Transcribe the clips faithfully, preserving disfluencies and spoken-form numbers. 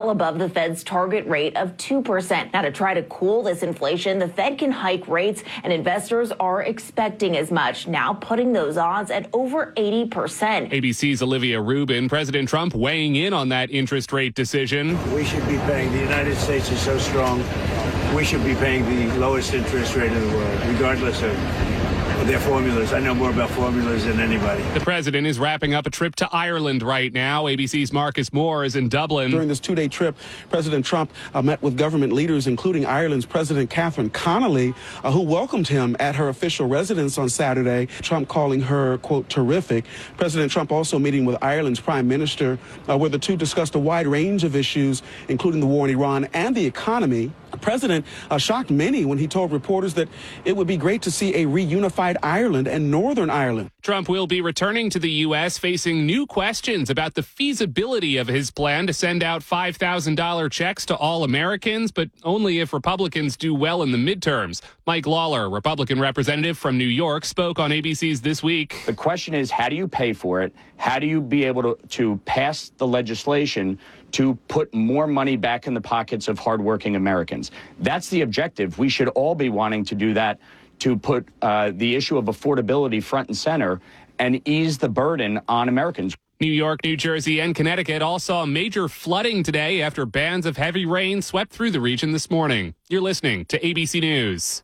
well above the Fed's target rate of two percent. Now, to try to cool this inflation, the Fed can hike rates, and investors are expecting as much, now putting those odds at over eighty percent. A B C's Olivia Rubin. President Trump weighing in on that interest rate decision. We should be paying, the United States is so strong, we should be paying the lowest interest rate in the world, regardless of their formulas. I know more about formulas than anybody. The president is wrapping up a trip to Ireland right now. A B C's Marcus Moore is in Dublin. During this two-day trip, President Trump uh, met with government leaders, including Ireland's President Catherine Connolly, uh, who welcomed him at her official residence on Saturday, Trump calling her, quote, terrific. President Trump also meeting with Ireland's Prime Minister, uh, where the two discussed a wide range of issues, including the war in Iran and the economy. The president uh, shocked many when he told reporters that it would be great to see a reunified Ireland and Northern Ireland. Trump will be returning to the U S facing new questions about the feasibility of his plan to send out five thousand dollars checks to all Americans, but only if Republicans do well in the midterms. Mike Lawler, Republican representative from New York, spoke on A B C's This Week. The question is, how do you pay for it? How do you be able to, to pass the legislation to put more money back in the pockets of hardworking Americans? That's the objective. We should all be wanting to do that, to put uh, the issue of affordability front and center and ease the burden on Americans. New York, New Jersey, and Connecticut all saw major flooding today after bands of heavy rain swept through the region this morning. You're listening to A B C News.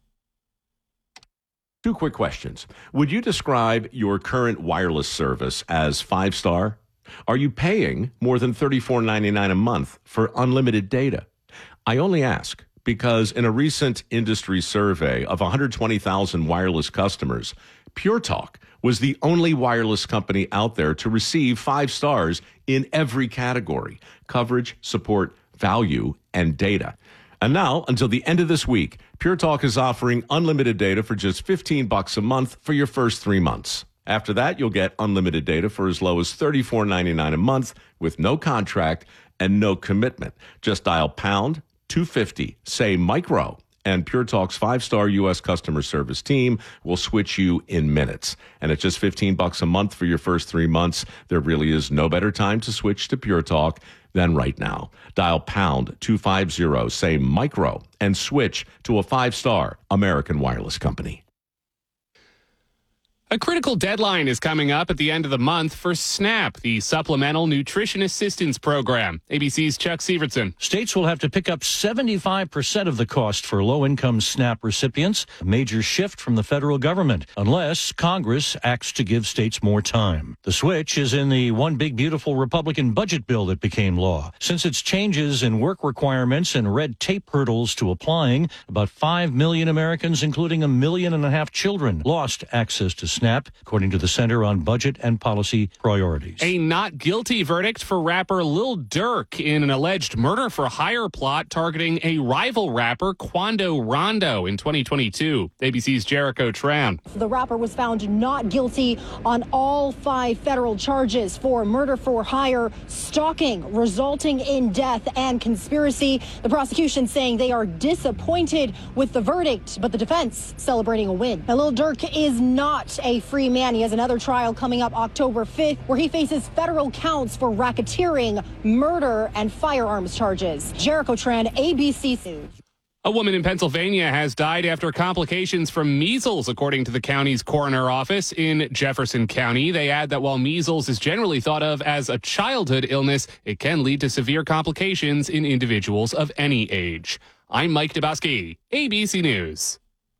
Two quick questions. Would you describe your current wireless service as five-star? Are you paying more than thirty-four ninety-nine a month for unlimited data? I only ask because in a recent industry survey of one hundred twenty thousand wireless customers, Pure Talk was the only wireless company out there to receive five stars in every category: coverage, support, value, and data. And now, until the end of this week, Pure Talk is offering unlimited data for just fifteen bucks a month for your first three months. After that, you'll get unlimited data for as low as thirty-four ninety-nine a month with no contract and no commitment. Just dial pound two fifty, say micro, and Pure Talk's five-star U S customer service team will switch you in minutes. And at just fifteen bucks a month for your first three months, there really is no better time to switch to Pure Talk than right now. Dial pound two fifty, say micro, and switch to a five-star American wireless company. A critical deadline is coming up at the end of the month for SNAP, the Supplemental Nutrition Assistance Program. A B C's Chuck Sievertson. States will have to pick up seventy-five percent of the cost for low-income SNAP recipients, a major shift from the federal government, unless Congress acts to give states more time. The switch is in the One Big Beautiful Republican budget bill that became law. Since its changes in work requirements and red tape hurdles to applying, about five million Americans, including a million and a half children, lost access to SNAP, according to the Center on Budget and Policy Priorities. A not guilty verdict for rapper Lil Durk in an alleged murder-for-hire plot targeting a rival rapper, Quando Rondo, in twenty twenty-two. A B C's Jericho Tran. The rapper was found not guilty on all five federal charges for murder-for-hire, stalking, resulting in death, and conspiracy. The prosecution saying they are disappointed with the verdict, but the defense celebrating a win. Now, Lil Durk is not a free man. He has another trial coming up October fifth, where he faces federal counts for racketeering, murder, and firearms charges. Jericho Tran, A B C News. A woman in Pennsylvania has died after complications from measles, according to the county's coroner office in Jefferson County. They add that while measles is generally thought of as a childhood illness, it can lead to severe complications in individuals of any age. I'm Mike Dabowski, A B C News.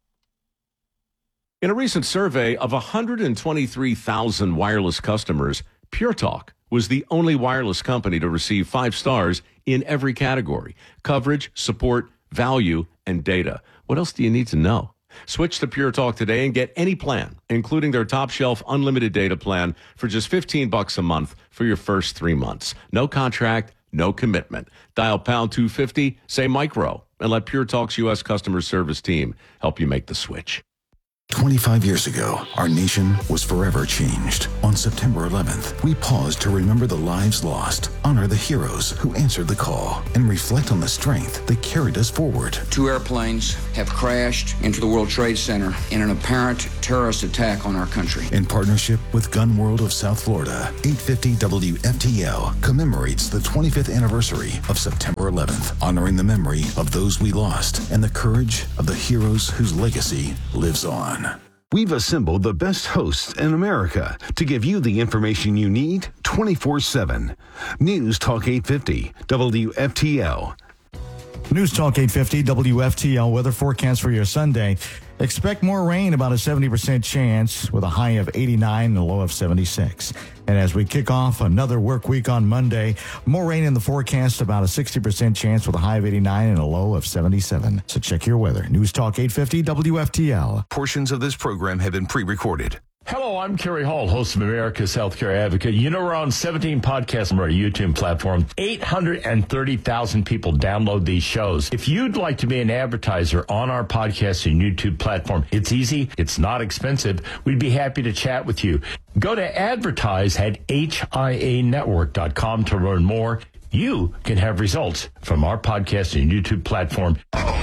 In a recent survey of one hundred twenty-three thousand wireless customers, Pure Talk was the only wireless company to receive five stars in every category: coverage, support, value, and data. What else do you need to know? Switch to Pure Talk today and get any plan, including their top shelf unlimited data plan, for just fifteen bucks a month for your first three months. No contract, no commitment. Dial pound two fifty, say micro, and let Pure Talk's U S customer service team help you make the switch. twenty-five years ago, our nation was forever changed. On September eleventh, we paused to remember the lives lost, honor the heroes who answered the call, and reflect on the strength that carried us forward. Two airplanes have crashed into the World Trade Center in an apparent terrorist attack on our country. In partnership with Gun World of South Florida, eight fifty W F T L commemorates the twenty-fifth anniversary of September eleventh, honoring the memory of those we lost and the courage of the heroes whose legacy lives on. We've assembled the best hosts in America to give you the information you need twenty-four seven. News Talk eight fifty, W F T L. News Talk eight fifty, W F T L weather forecast for your Sunday. Expect more rain, about a seventy percent chance, with a high of eighty-nine and a low of seventy-six. And as we kick off another work week on Monday, more rain in the forecast, about a sixty percent chance with a high of eighty-nine and a low of seventy-seven. So check your weather. News Talk eight fifty, W F T L. Portions of this program have been pre-recorded. Hello, I'm Kerry Hall, host of America's Healthcare Advocate. You know, we're on seventeen podcasts on our YouTube platform. eight hundred thirty thousand people download these shows. If you'd like to be an advertiser on our podcast and YouTube platform, it's easy. It's not expensive. We'd be happy to chat with you. Go to advertise at H I A network dot com to learn more. You can have results from our podcast and YouTube platform.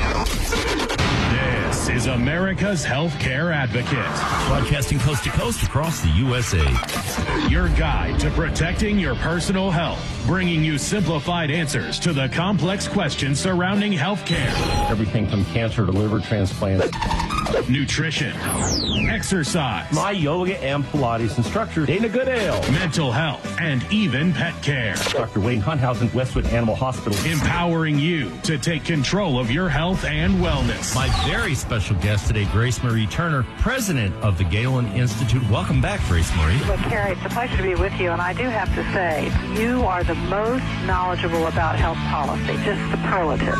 This is America's Healthcare Advocate, broadcasting coast to coast across the U S A. Your guide to protecting your personal health, bringing you simplified answers to the complex questions surrounding healthcare. Everything from cancer to liver transplant, nutrition, exercise, my yoga and Pilates instructor, Dana Goodale, mental health, and even pet care. Doctor Wayne Hunthausen, Westwood Animal Hospital, empowering you to take control of your health and wellness. My very special guest today, Grace Marie Turner, president of the Galen Institute. Welcome back, Grace Marie. Well, Kerry, it's a pleasure to be with you, and I do have to say, you are the most knowledgeable about health policy, just superlative.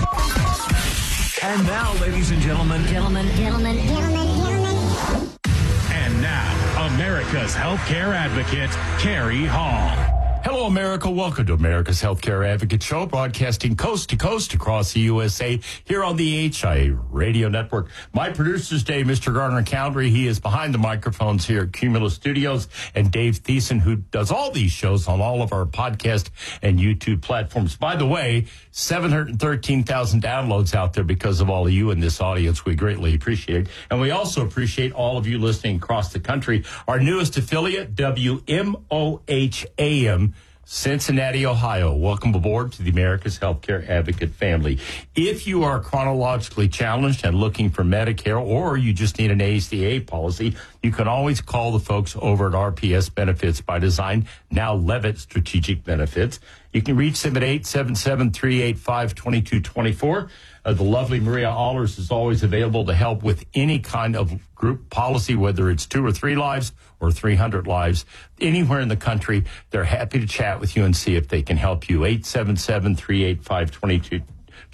And now, ladies and gentlemen, gentlemen, gentlemen, gentlemen, gentlemen. And now, America's Healthcare Advocate, Kerry Hall. Hello, America. Welcome to America's Healthcare Advocate Show, broadcasting coast to coast across the U S A here on the H I A Radio Network. My producer today, Mister Garner Cowdery. He is behind the microphones here at Cumulus Studios, and Dave Thiessen, who does all these shows on all of our podcast and YouTube platforms. By the way, seven hundred thirteen thousand downloads out there because of all of you in this audience. We greatly appreciate it. And we also appreciate all of you listening across the country. Our newest affiliate, W M O H A M, Cincinnati, Ohio. Welcome aboard to the America's Healthcare Advocate family. If you are chronologically challenged and looking for Medicare, or you just need an A C A policy, you can always call the folks over at R P S Benefits by Design, now Levitt Strategic Benefits. You can reach them at eight seven seven, three eight five, two two two four. Uh, the lovely Maria Allers is always available to help with any kind of group policy, whether it's two or three lives or three hundred lives. Anywhere in the country, they're happy to chat with you and see if they can help you. eight seven seven, three eight five, two two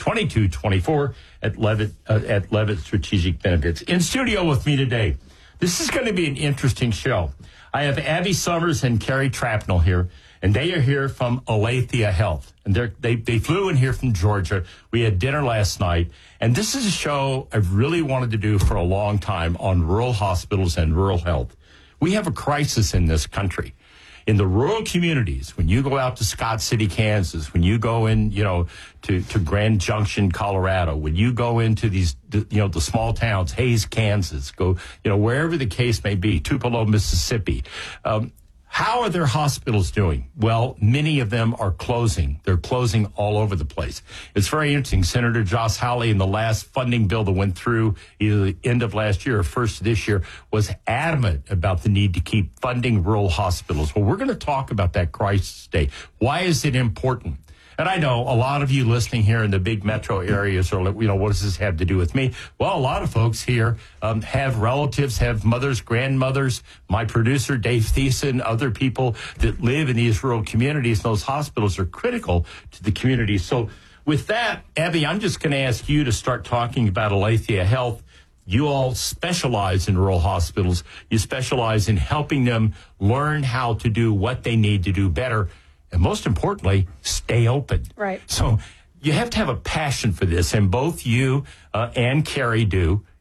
two four at Levitt, uh, at Levitt Strategic Benefits. In studio with me today, this is going to be an interesting show. I have Abby Summers and Carrie Trapnell here, and they are here from Aletheia Health. And they're, they they flew in here from Georgia. We had dinner last night. And this is a show I've really wanted to do for a long time on rural hospitals and rural health. We have a crisis in this country. In the rural communities, when you go out to Scott City, Kansas, when you go in, you know, to, to Grand Junction, Colorado, when you go into these, you know, the small towns, Hays, Kansas, go, you know, wherever the case may be, Tupelo, Mississippi, um, how are their hospitals doing? Well, many of them are closing. They're closing all over the place. It's very interesting. Senator Josh Hawley, in the last funding bill that went through either the end of last year or first of this year, was adamant about the need to keep funding rural hospitals. Well, we're going to talk about that crisis today. Why is it important? And I know a lot of you listening here in the big metro areas are like, you know, what does this have to do with me? Well, a lot of folks here um, have relatives, have mothers, grandmothers, my producer, Dave Thiessen, other people that live in these rural communities. Those hospitals are critical to the community. So with that, Abby, I'm just going to ask you to start talking about Aletheia Health. You all specialize in rural hospitals. You specialize in helping them learn how to do what they need to do better. And most importantly, stay open. Right. So you have to have a passion for this, and both you uh, and Carrie do.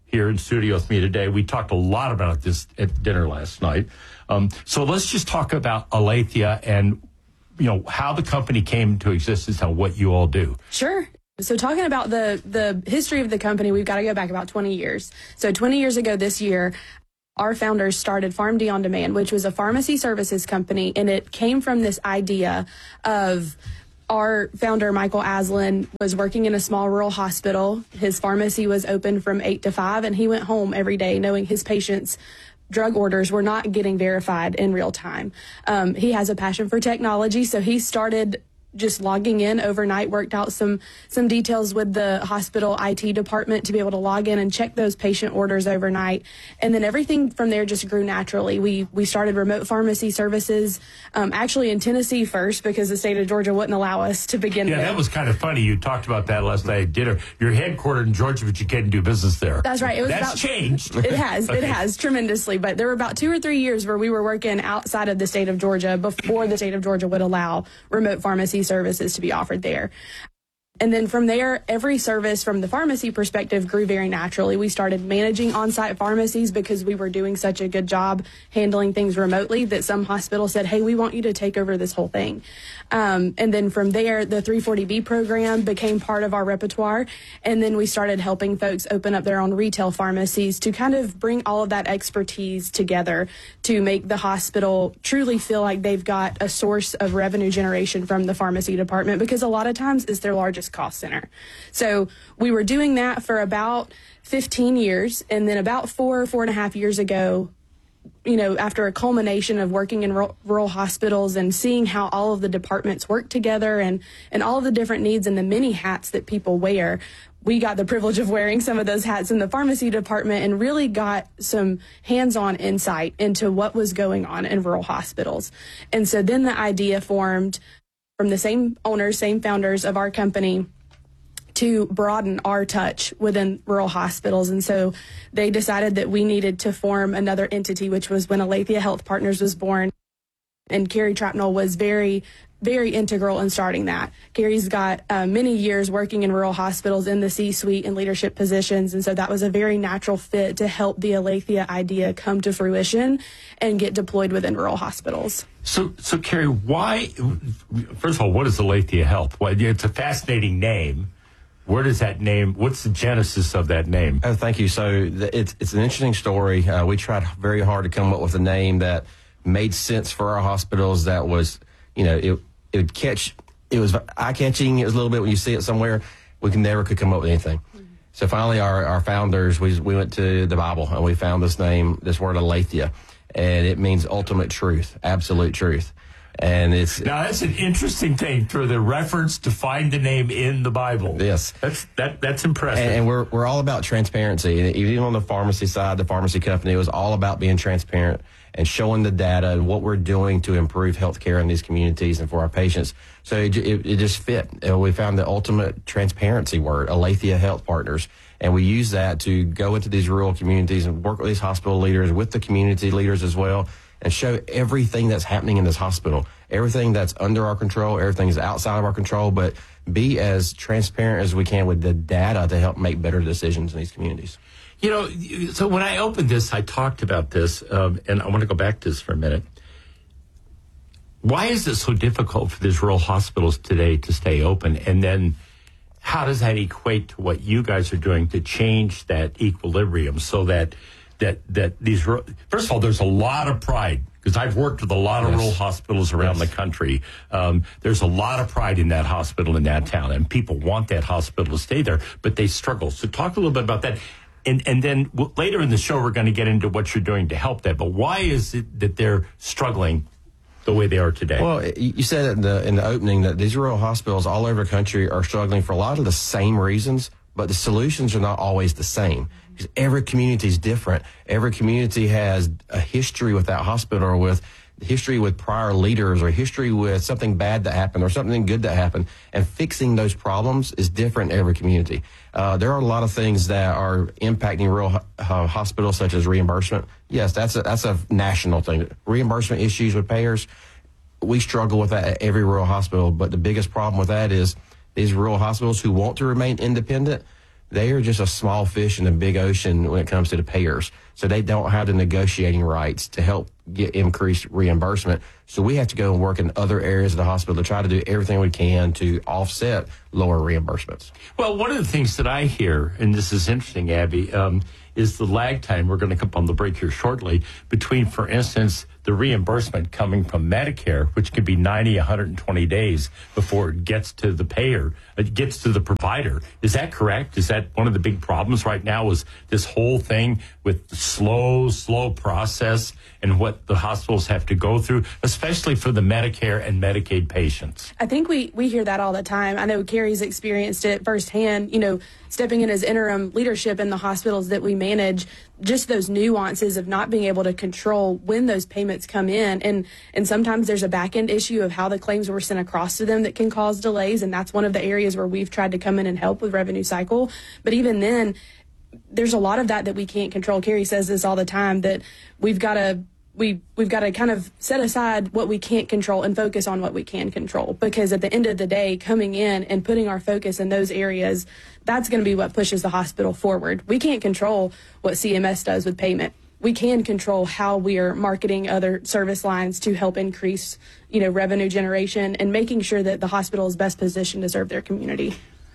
here in studio with me today. We talked a lot about this at dinner last night. Um, so let's just talk about Aletheia and, you know, how the company came to existence and what you all do. Sure. So talking about the, the history of the company, we've got to go back about twenty years. So twenty years ago this year, our founders started PharmD On Demand, which was a pharmacy services company, and it came from this idea of our founder, Michael Aslan, was working in a small rural hospital. His pharmacy was open from eight to five, and he went home every day knowing his patients' drug orders were not getting verified in real time. Um, he has a passion for technology, so he started just logging in overnight, worked out some some details with the hospital I T department to be able to log in and check those patient orders overnight. And then everything from there just grew naturally. We we started remote pharmacy services, um, actually in Tennessee first, because the state of Georgia wouldn't allow us to begin Yeah, with. that was kind of funny. You talked about that last night at dinner. You're headquartered in Georgia, but you can't do business there. That's right. It was That's about, changed. It has. Okay. It has tremendously. But there were about two or three years where we were working outside of the state of Georgia before the state of Georgia would allow remote pharmacy services to be offered there. And then from there, every service from the pharmacy perspective grew very naturally. We started managing on-site pharmacies because we were doing such a good job handling things remotely that some hospitals said, hey, we want you to take over this whole thing. Um, and then from there, the three forty B program became part of our repertoire. And then we started helping folks open up their own retail pharmacies to kind of bring all of that expertise together to make the hospital truly feel like they've got a source of revenue generation from the pharmacy department, because a lot of times it's their largest cost center. So we were doing that for about fifteen years. And then about four, four and a half years ago, you know, after a culmination of working in rural, rural hospitals and seeing how all of the departments work together and, and all of the different needs and the many hats that people wear, we got the privilege of wearing some of those hats in the pharmacy department and really got some hands-on insight into what was going on in rural hospitals. And so then the idea formed from the same owners, same founders of our company to broaden our touch within rural hospitals. And so they decided that we needed to form another entity, which was when Aletheia Health Partners was born. And Carrie Trapnell was very, very integral in starting that. Carrie's got uh, many years working in rural hospitals in the C-suite and leadership positions. And so that was a very natural fit to help the Aletheia idea come to fruition and get deployed within rural hospitals. So, so Carrie, why, first of all, what is Aletheia Health? Well, it's a fascinating name. Where does that name, what's the genesis of that name? Oh, thank you. So th- it's, it's an interesting story. Uh, we tried very hard to come up with a name that made sense for our hospitals, that was, you know, it, it would catch, it was eye-catching. It was a little bit when you see it somewhere. We can never could come up with anything. Mm-hmm. So finally, our, our founders, we, we went to the Bible and we found this name, this word Aletheia, and it means ultimate truth, absolute truth. And it's now that's an interesting thing for the reference to find the name in the Bible. Yes, that's that that's impressive. And, and we're we're all about transparency. And even on the pharmacy side, the pharmacy company, it was all about being transparent and showing the data and what we're doing to improve healthcare in these communities and for our patients. So it it, it just fit. And we found the ultimate transparency word, Aletheia Health Partners. And we use that to go into these rural communities and work with these hospital leaders, with the community leaders as well, and show everything that's happening in this hospital, everything that's under our control, everything that's outside of our control, but be as transparent as we can with the data to help make better decisions in these communities. You know, so when I opened this, I talked about this, um, and I want to go back to this for a minute. Why is it so difficult for these rural hospitals today to stay open? And then how does that equate to what you guys are doing to change that equilibrium so that that that these, first of all, there's a lot of pride, because I've worked with a lot of yes. rural hospitals around yes. the country. Um, there's a lot of pride in that hospital in that town, and people want that hospital to stay there, but they struggle. So talk a little bit about that. And, and then w- later in the show, we're going to get into what you're doing to help that. But why is it that they're struggling the way they are today? Well, you said in the, in the opening that these rural hospitals all over the country are struggling for a lot of the same reasons, but the solutions are not always the same. Because every community is different. Every community has a history with that hospital, or with history with prior leaders, or history with something bad that happened or something good that happened. And fixing those problems is different in every community. Uh, there are a lot of things that are impacting rural uh, hospitals, such as reimbursement. Yes, that's a, that's a national thing. Reimbursement issues with payers, we struggle with that at every rural hospital. But the biggest problem with that is these rural hospitals who want to remain independent, they are just a small fish in a big ocean when it comes to the payers. So they don't have the negotiating rights to help get increased reimbursement. So we have to go and work in other areas of the hospital to try to do everything we can to offset lower reimbursements. Well, one of the things that I hear, and this is interesting, Abby, um, is the lag time. We're going to come on the break here shortly between, for instance, the reimbursement coming from Medicare, which could be ninety, one hundred twenty days before it gets to the payer, it gets to the provider. Is that correct? Is that one of the big problems right now, is this whole thing with the slow, slow process and what the hospitals have to go through, especially for the Medicare and Medicaid patients? I think we, we hear that all the time. I know Carrie's experienced it firsthand, you know, stepping in as interim leadership in the hospitals that we manage, just those nuances of not being able to control when those payments come in. And, and sometimes there's a back end issue of how the claims were sent across to them that can cause delays. And that's one of the areas where we've tried to come in and help with revenue cycle. But even then, there's a lot of that that we can't control. Carrie says this all the time, that we've got to we we've got to kind of set aside what we can't control and focus on what we can control, because at the end of the day, coming in and putting our focus in those areas, that's going to be what pushes the hospital forward. We can't control what C M S does with payment. We can control how we are marketing other service lines to help increase, you know, revenue generation and making sure that the hospital is best positioned to serve their community.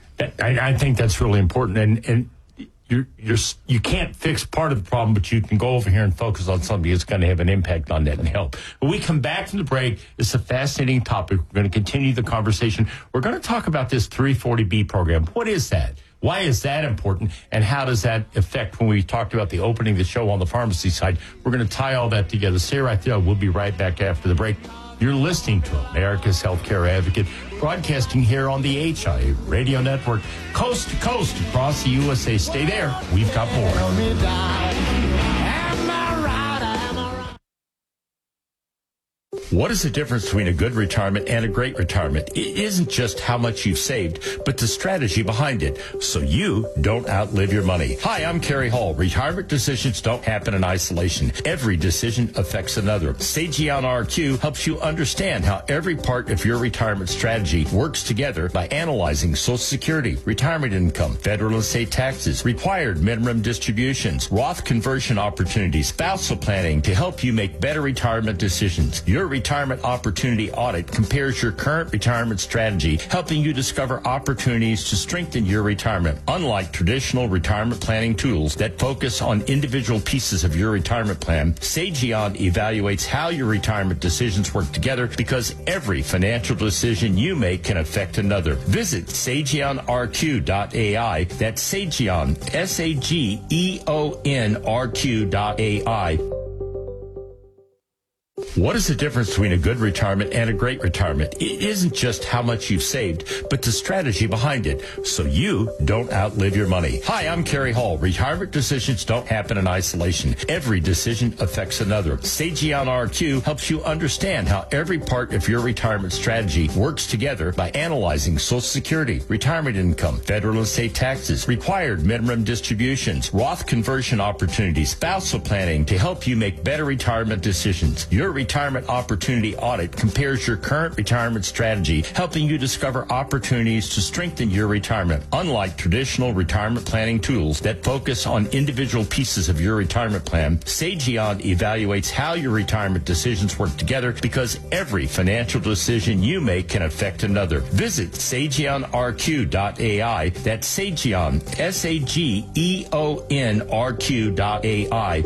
I, I think that's really important. And, and You're, you're, you can't fix part of the problem, but you can go over here and focus on something that's going to have an impact on that and help. When we come back from the break, it's a fascinating topic. We're going to continue the conversation. We're going to talk about this three forty B program. What is that? Why is that important? And how does that affect when we talked about the opening of the show on the pharmacy side? We're going to tie all that together. Stay right there. We'll be right back after the break. You're listening to America's Healthcare Advocate, broadcasting here on the H I A Radio Network, coast to coast across the U S A. Stay there. We've got more. What is the difference between a good retirement and a great retirement? It isn't just how much you've saved, but the strategy behind it, so you don't outlive your money. Hi, I'm Kerry Hall. Retirement decisions don't happen in isolation. Every decision affects another. Sageon R Q helps you understand how every part of your retirement strategy works together by analyzing Social Security, retirement income, federal and state taxes, required minimum distributions, Roth conversion opportunities, spousal planning to help you make better retirement decisions. Your Retirement Opportunity Audit compares your current retirement strategy, helping you discover opportunities to strengthen your retirement. Unlike traditional retirement planning tools that focus on individual pieces of your retirement plan, Sageon evaluates how your retirement decisions work together, because every financial decision you make can affect another. Visit Sageon R Q dot A I. That's Sageon, S A G E O N R Q dot A I. What is the difference between a good retirement and a great retirement? It isn't just how much you've saved, but the strategy behind it, so you don't outlive your money. Hi, I'm Kerry Hall. Retirement decisions don't happen in isolation. Every decision affects another. Sageon R Q helps you understand how every part of your retirement strategy works together by analyzing Social Security, retirement income, federal and state taxes, required minimum distributions, Roth conversion opportunities, spousal planning to help you make better retirement decisions. Your Retirement Opportunity Audit compares your current retirement strategy, helping you discover opportunities to strengthen your retirement. Unlike traditional retirement planning tools that focus on individual pieces of your retirement plan, Sageon evaluates how your retirement decisions work together, because every financial decision you make can affect another. Visit Sageon R Q dot A I. That's Sageon, S A G E O N R Q dot A I.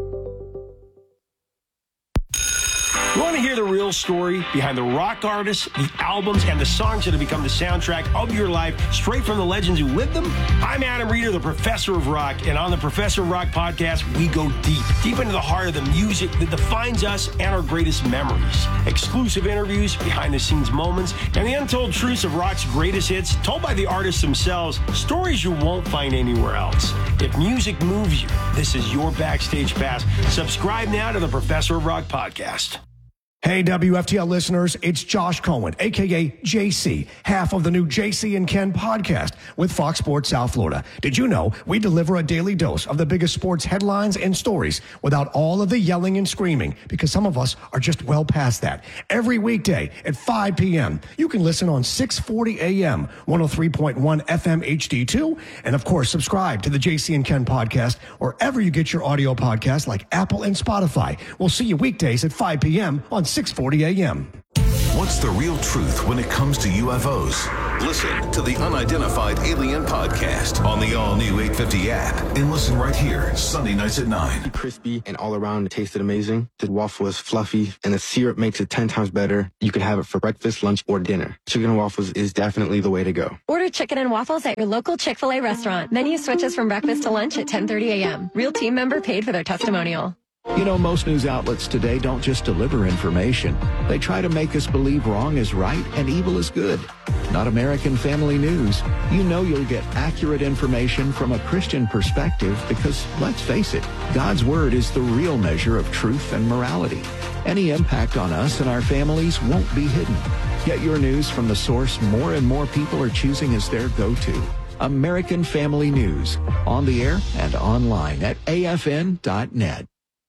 You want to hear the real story behind the rock artists, the albums, and the songs that have become the soundtrack of your life, straight from the legends who lived them? I'm Adam Reeder, the Professor of Rock, and on the Professor of Rock podcast, we go deep, deep into the heart of the music that defines us and our greatest memories. Exclusive interviews, behind-the-scenes moments, and the untold truths of rock's greatest hits, told by the artists themselves, stories you won't find anywhere else. If music moves you, this is your backstage pass. Subscribe now to the Professor of Rock podcast. Hey, W F T L listeners, it's Josh Cohen, a k a. J C, half of the new J C and Ken podcast with Fox Sports South Florida. Did you know we deliver a daily dose of the biggest sports headlines and stories without all of the yelling and screaming? Because some of us are just well past that. Every weekday at five p.m., you can listen on six forty a.m., one oh three point one F M H D two, and of course, subscribe to the J C and Ken podcast wherever you get your audio podcasts like Apple and Spotify. We'll see you weekdays at five p.m. on six forty a.m. What's the real truth when it comes to U F Os? Listen to the Unidentified Alien Podcast on the all-new eight fifty app and listen right here, Sunday nights at nine. Crispy and all around, it tasted amazing. The waffle is fluffy and the syrup makes it ten times better. You could have it for breakfast, lunch, or dinner. Chicken and waffles is definitely the way to go. Order chicken and waffles at your local Chick-fil-A restaurant. Menu switches from breakfast to lunch at ten thirty a.m. Real team member paid for their testimonial. You know, most news outlets today don't just deliver information. They try to make us believe wrong is right and evil is good. Not American Family News. You know you'll get accurate information from a Christian perspective because, let's face it, God's Word is the real measure of truth and morality. Any impact on us and our families won't be hidden. Get your news from the source more and more people are choosing as their go-to. American Family News. On the air and online at A F N dot net.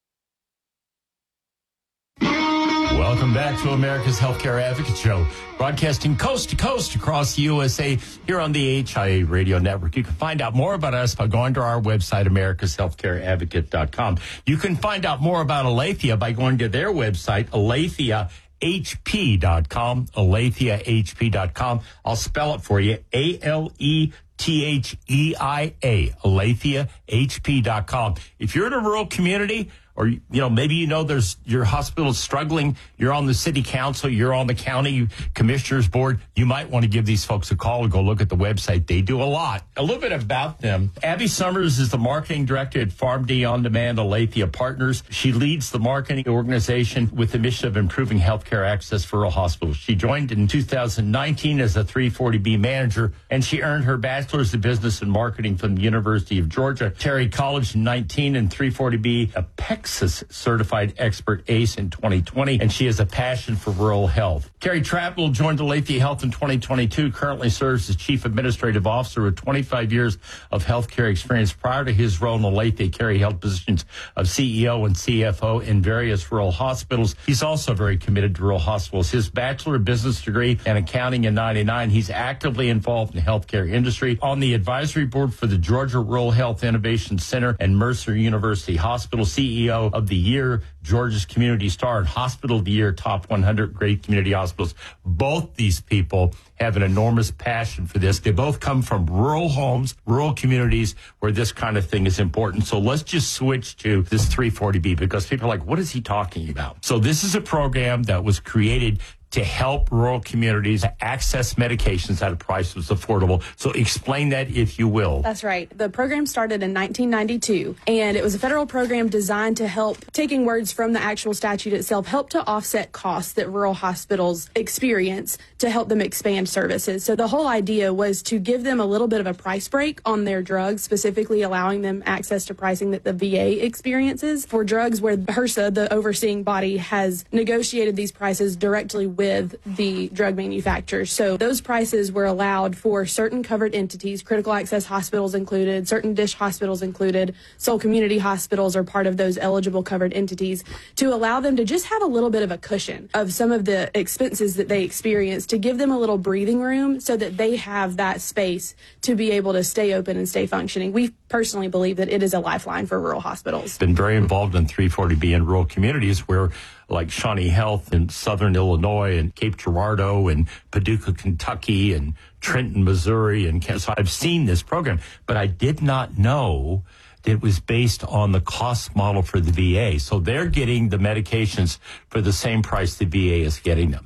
Welcome back to America's Healthcare Advocate Show, broadcasting coast to coast across the U S A here on the H I A Radio Network. You can find out more about us by going to our website, americas healthcare advocate dot com. You can find out more about Aletheia by going to their website, aletheia h p dot com, aletheia h p dot com. I'll spell it for you, A L E T H E I A, aletheia h p dot com. If you're in a rural community, or, you know, maybe you know there's your hospital is struggling, you're on the city council, you're on the county commissioners board, you might want to give these folks a call and go look at the website. They do a lot. A little bit about them. Abby Summers is the marketing director at PharmD On Demand Aletheia Partners. She leads the marketing organization with the mission of improving healthcare access for rural hospitals. She joined in two thousand nineteen as a three forty B manager, and she earned her bachelor's of business and marketing from the University of Georgia, Terry College in nineteen, and three forty B a P E C S certified expert ACE in twenty twenty, and she has a passion for rural health. Kerry Trapnell joined Aletheia Health in twenty twenty-two, currently serves as Chief Administrative Officer with twenty-five years of healthcare experience. Prior to his role in Aletheia, Kerry held positions of C E O and C F O in various rural hospitals. He's also very committed to rural hospitals. His Bachelor of Business degree and accounting in ninety-nine, he's actively involved in the healthcare industry, on the advisory board for the Georgia Rural Health Innovation Center and Mercer University Hospital, C E O of the Year, Georgia's Community Star, and Hospital of the Year, Top one hundred Great Community Hospitals. Both these people have an enormous passion for this. They both come from rural homes, rural communities where this kind of thing is important. So let's just switch to this three forty B because people are like, what is he talking about? So this is a program that was created to help rural communities access medications at a price that's affordable. So explain that, if you will. That's right. The program started in nineteen ninety-two, and it was a federal program designed to help, taking words from the actual statute itself, help to offset costs that rural hospitals experience to help them expand services. So the whole idea was to give them a little bit of a price break on their drugs, specifically allowing them access to pricing that the V A experiences for drugs where HRSA, the overseeing body, has negotiated these prices directly with the drug manufacturers. So those prices were allowed for certain covered entities, critical access hospitals included, certain D I S H hospitals included, Soul Community Hospitals are part of those eligible covered entities, to allow them to just have a little bit of a cushion of some of the expenses that they experience, to give them a little breathing room so that they have that space to be able to stay open and stay functioning. We personally believe that it is a lifeline for rural hospitals. Been very involved in three forty B in rural communities where, like Shawnee Health in southern Illinois and Cape Girardeau and Paducah, Kentucky and Trenton, Missouri. And so I've seen this program, but I did not know that it was based on the cost model for the V A. So they're getting the medications for the same price the V A is getting them.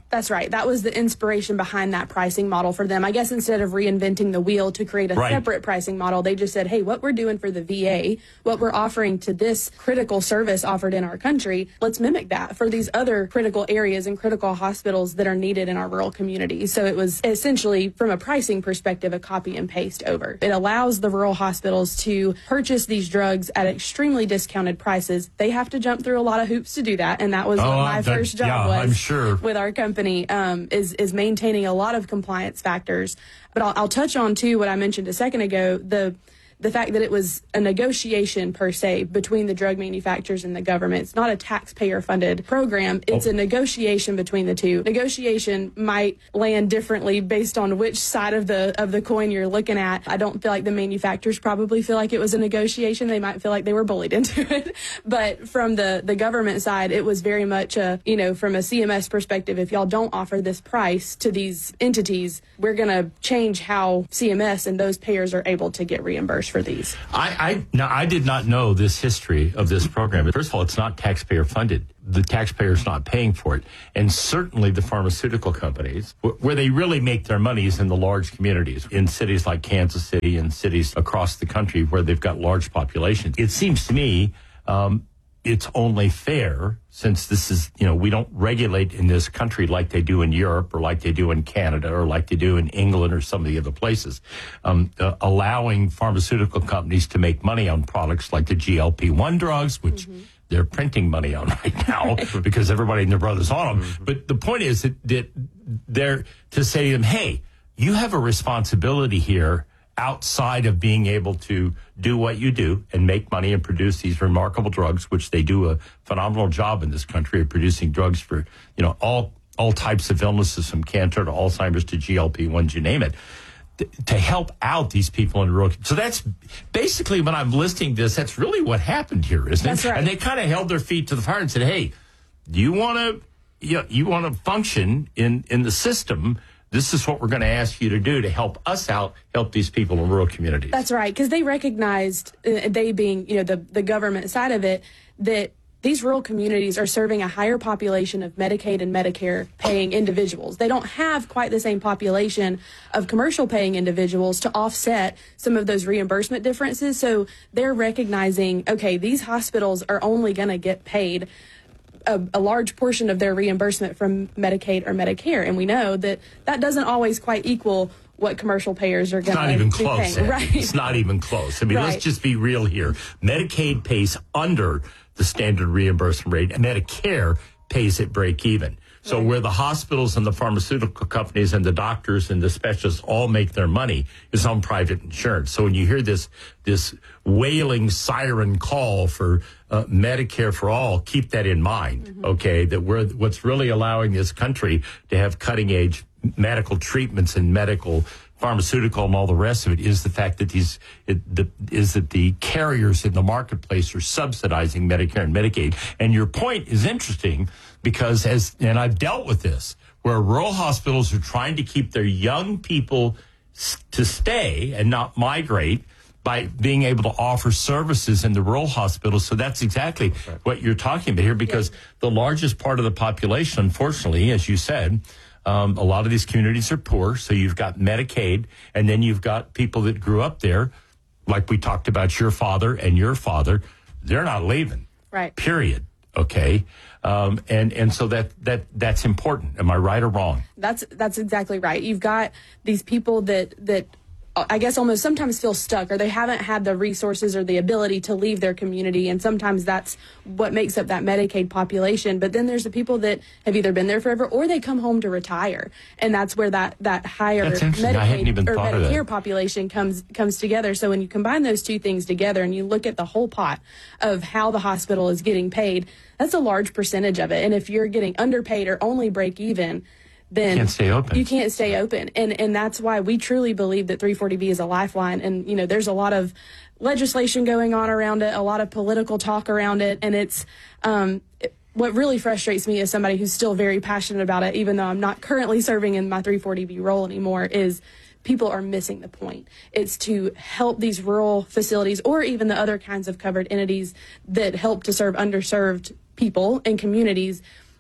That's right. That was the inspiration behind that pricing model for them. I guess instead of reinventing the wheel to create a Right. separate pricing model, they just said, hey, what we're doing for the V A, what we're offering to this critical service offered in our country, let's mimic that for these other critical areas and critical hospitals that are needed in our rural communities. So it was essentially, from a pricing perspective, a copy and paste over. It allows the rural hospitals to purchase these drugs at extremely discounted prices. They have to jump through a lot of hoops to do that, and that was Oh, what my that- first job yeah, was I'm sure. with our company. Um, is is maintaining a lot of compliance factors. But I'll, I'll touch on too what I mentioned a second ago, the the fact that it was a negotiation per se between the drug manufacturers and the government. It's not a taxpayer funded program. It's Oh. a negotiation between the two. Negotiation might land differently based on which side of the of the coin you're looking at. I don't feel like the manufacturers probably feel like it was a negotiation. They might feel like they were bullied into it. But from the the government side, it was very much a, you know, from a C M S perspective, if y'all don't offer this price to these entities, we're going to change how C M S and those payers are able to get reimbursed for these. I, I now I did not know this history of this program. First of all, it's not taxpayer funded. The taxpayer's not paying for it. And certainly the pharmaceutical companies, wh- where they really make their money is in the large communities, in cities like Kansas City and cities across the country where they've got large populations. It seems to me um, it's only fair, since this is, you know, we don't regulate in this country like they do in Europe or like they do in Canada or like they do in England or some of the other places, um, uh, allowing pharmaceutical companies to make money on products like the G L P one drugs, which mm-hmm. they're printing money on right now because everybody and their brother's on them. Mm-hmm. But the point is that, that they're to say to them, hey, you have a responsibility here outside of being able to do what you do and make money and produce these remarkable drugs, which they do a phenomenal job in this country of producing drugs for, you know, all all types of illnesses, from cancer to Alzheimer's to G L P one, you name it, th- to help out these people in rural. So that's basically, when I'm listing this, that's really what happened here, isn't That's it? right. And they kind of held their feet to the fire and said, hey, do you want to you, you want to function in, in the system? This is what we're going to ask you to do to help us out, help these people in rural communities. That's right, because they recognized, uh, they being, you know, the, the government side of it, that these rural communities are serving a higher population of Medicaid and Medicare paying individuals. They don't have quite the same population of commercial paying individuals to offset some of those reimbursement differences. So they're recognizing, okay, these hospitals are only going to get paid A, a large portion of their reimbursement from Medicaid or Medicare. And we know that that doesn't always quite equal what commercial payers are going to It's not even be close. paying. Andy. Right. It's not even close. I mean, Right. let's just be real here. Medicaid pays under the standard reimbursement rate, and Medicare pays at break even. So Right. where the hospitals and the pharmaceutical companies and the doctors and the specialists all make their money is on private insurance. So when you hear this this wailing siren call for uh, Medicare for all, keep that in mind, mm-hmm. okay? That we're what's really allowing this country to have cutting edge medical treatments and medical pharmaceutical and all the rest of it is the fact that these it, the, is that the carriers in the marketplace are subsidizing Medicare and Medicaid. And your point is interesting because, as and I've dealt with this, where rural hospitals are trying to keep their young people s- to stay and not migrate by being able to offer services in the rural hospitals. So that's exactly right. what you're talking about here, because yeah. the largest part of the population, unfortunately, as you said, Um, a lot of these communities are poor, so you've got Medicaid, and then you've got people that grew up there, like we talked about your father and your father. They're not leaving, right? Period. Okay, um, and and so that that that's important. Am I right or wrong? That's that's exactly right. You've got these people that that. I guess almost sometimes feel stuck, or they haven't had the resources or the ability to leave their community. And sometimes that's what makes up that Medicaid population. But then there's the people that have either been there forever or they come home to retire. And that's where that, that higher Medicaid or Medicare population comes, comes together. So when you combine those two things together and you look at the whole pot of how the hospital is getting paid, that's a large percentage of it. And if you're getting underpaid or only break even, then you can't stay open. You can't stay open. And and that's why we truly believe that three forty B is a lifeline. And, you know, there's a lot of legislation going on around it, a lot of political talk around it. And it's um, it, what really frustrates me as somebody who's still very passionate about it, even though I'm not currently serving in my three forty B role anymore, is people are missing the point. It's to help these rural facilities or even the other kinds of covered entities that help to serve underserved people and communities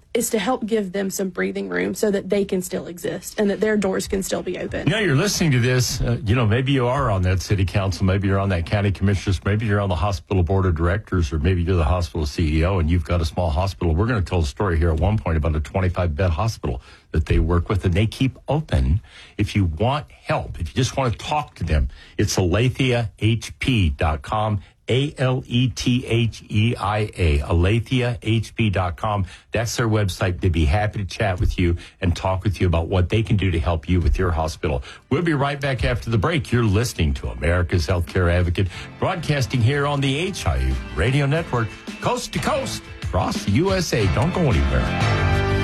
is to help give them some breathing room so that they can still exist and that their doors can still be open. You know, you're listening to this, uh, you know, maybe you are on that city council, maybe you're on that county commissioners, maybe you're on the hospital board of directors, or maybe you're the hospital C E O and you've got a small hospital. We're going to tell a story here at one point about a twenty-five bed hospital that they work with, and they keep open. If you want help, if you just want to talk to them, it's aletheia h p dot com. A L E T H E I A, aletheia h p dot com. That's their website. They'd be happy to chat with you and talk with you about what they can do to help you with your hospital. We'll be right back after the break. You're listening to America's Healthcare Advocate, broadcasting here on the H I A Radio Network, coast to coast, across the U S A. Don't go anywhere.